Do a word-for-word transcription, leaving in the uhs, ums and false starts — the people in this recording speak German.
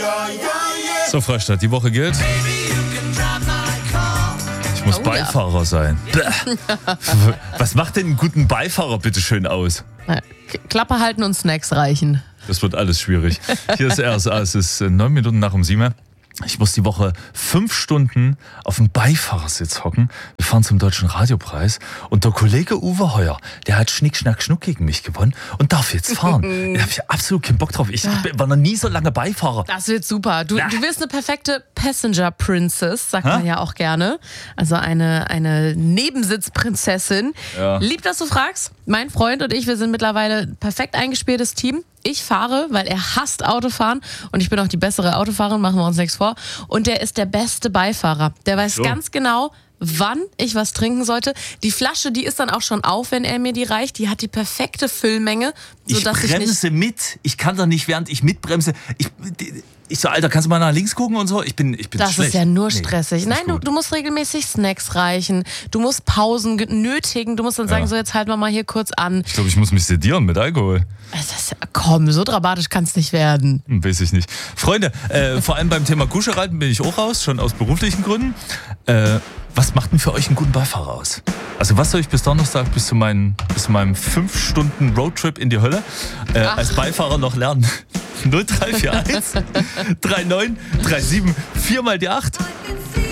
So, Freistadt, die Woche gilt. Ich muss Oh, Beifahrer ja. sein. Was macht denn einen guten Beifahrer bitte schön aus? Na, K- Klappe halten und Snacks reichen. Das wird alles schwierig. Hier ist R S A, es ist äh, neun Minuten nach um sieben. Ich muss die Woche fünf Stunden auf dem Beifahrersitz hocken. Wir fahren zum Deutschen Radiopreis und der Kollege Uwe Heuer, der hat Schnick, Schnack, Schnuck gegen mich gewonnen und darf jetzt fahren. Da habe ich absolut keinen Bock drauf. Ich war noch nie so lange Beifahrer. Das wird super. Du, Na. du wirst eine perfekte Passenger Princess, sagt Hä? man ja auch gerne. Also eine, eine Nebensitzprinzessin. Ja. Lieb, dass du fragst. Mein Freund und ich, wir sind mittlerweile ein perfekt eingespieltes Team. Ich fahre, weil er hasst Autofahren und ich bin auch die bessere Autofahrerin, machen wir uns nichts vor. Und der ist der beste Beifahrer. Der weiß So. ganz genau, wann ich was trinken sollte. Die Flasche, die ist dann auch schon auf, wenn er mir die reicht. Die hat die perfekte Füllmenge, Ich sodass ich, nicht... bremse mit. Ich kann doch nicht, während ich mitbremse. Ich, ich so, Alter, kannst du mal nach links gucken und so? Ich bin, ich bin Das schlecht. ist ja nur Nee, stressig. ist Nein, du, gut. du musst regelmäßig Snacks reichen. Du musst Pausen ge- nötigen. Du musst dann sagen, Ja. so jetzt halten wir mal hier kurz an. Ich glaube, ich muss mich sedieren mit Alkohol. Das ist, komm, so dramatisch kann es nicht werden. Hm, weiß ich nicht. Freunde, äh, vor allem beim Thema Kuschelreiten bin ich auch raus, schon aus beruflichen Gründen. Äh, was macht denn für euch einen guten Beifahrer aus? Also was soll ich bis Donnerstag, bis zu, meinen, bis zu meinem fünf Stunden Roadtrip in die Hölle äh, als Beifahrer noch lernen? null drei vier eins drei neun drei sieben vier mal die acht.